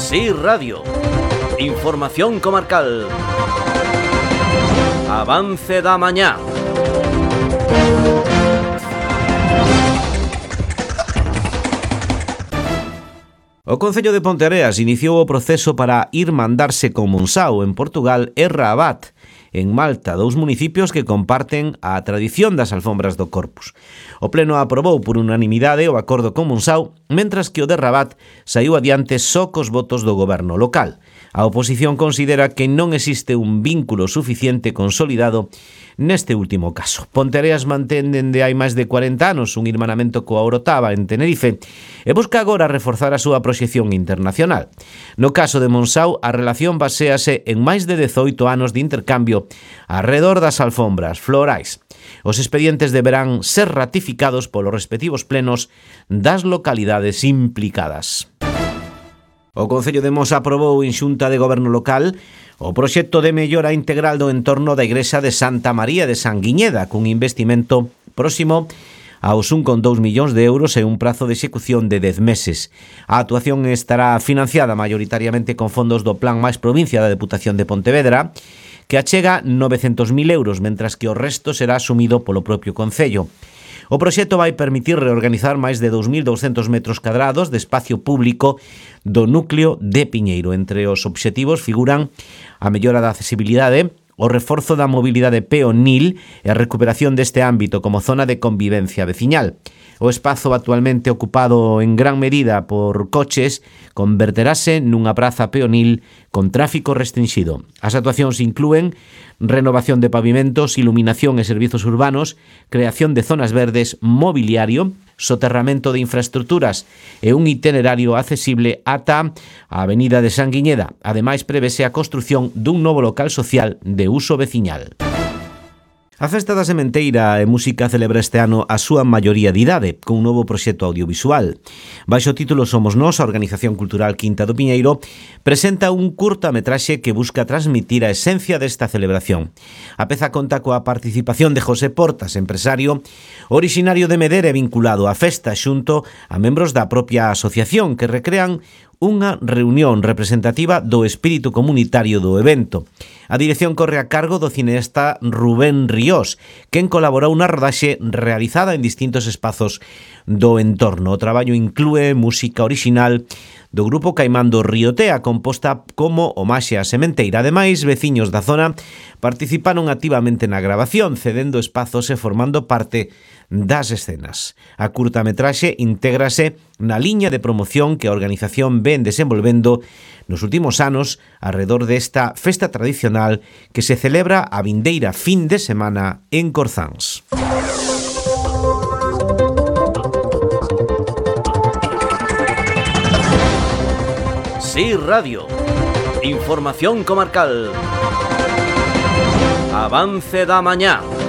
Sí Radio. Información comarcal. Avance da mañá. O Concello de Ponteareas iniciou o proceso para irmandarse con Monsáu en Portugal e Rabat en Malta, dous municipios que comparten a tradición das alfombras do Corpus. O Pleno aprobou por unanimidade o acordo con Monsáu, mentras que o de Rabat saiu adiante só cos votos do goberno local. A oposición considera que non existe un vínculo suficiente consolidado neste último caso. Ponteareas mantén dende hai máis de 40 anos un irmanamento coa Orotava en Tenerife e busca agora reforzar a súa proxección internacional. No caso de Monsáu, a relación baséase en máis de 18 anos de intercambio alrededor das alfombras florais. Os expedientes deberán ser ratificados polos respectivos plenos das localidades implicadas. O Concello de Mos aprobou en Xunta de Goberno Local o proxecto de mellora integral do entorno da Igrexa de Santa María de Sanguiñeda, cun investimento próximo aos 1,2 millóns de euros e un prazo de execución de 10 meses. A actuación estará financiada maioritariamente con fondos do Plan Mais Provincia da Deputación de Pontevedra, que achega 900.000 euros, mentras que o resto será asumido polo propio Concello. O proxecto vai permitir reorganizar máis de 2.200 metros cadrados de espacio público do núcleo de Piñeiro. Entre os obxectivos figuran a mellora da accesibilidade, o reforzo da mobilidade peonil e a recuperación deste ámbito como zona de convivencia veciñal. O espazo actualmente ocupado en gran medida por coches converterase nunha praza peonil con tráfico restringido. As actuacións inclúen renovación de pavimentos, iluminación e servizos urbanos, creación de zonas verdes, mobiliario, soterramento de infraestructuras e un itinerario accesible ata a Avenida de Sanguiñeda. Ademais, prevese a construción dun novo local social de uso veciñal. A Festa da Sementeira e Música celebra este ano a súa maioría de idade, con un novo proxecto audiovisual. Baixo o título Somos Nós, a Organización Cultural Quinta do Piñeiro presenta un curtametraxe que busca transmitir a esencia desta celebración. A peza conta coa participación de José Portas, empresario originario de Medere vinculado á festa, xunto a membros da propia asociación que recrean unha reunión representativa do espírito comunitario do evento. A dirección corre a cargo do cineasta Rubén Ríos, quen colaborou na rodaxe realizada en distintos espazos do entorno. O traballo inclúe música orixinal do grupo Caimán do Riotea, composta como homaxe á sementeira. Ademais, veciños da zona participaron activamente na grabación, cedendo espazos e formando parte das escenas. A curtametraxe intégrase na liña de promoción que a organización ven desenvolvendo nos últimos anos alrededor desta festa tradicional que se celebra a vindeira fin de semana en Corzáns. Sí Radio. Información comarcal. Avance da mañá.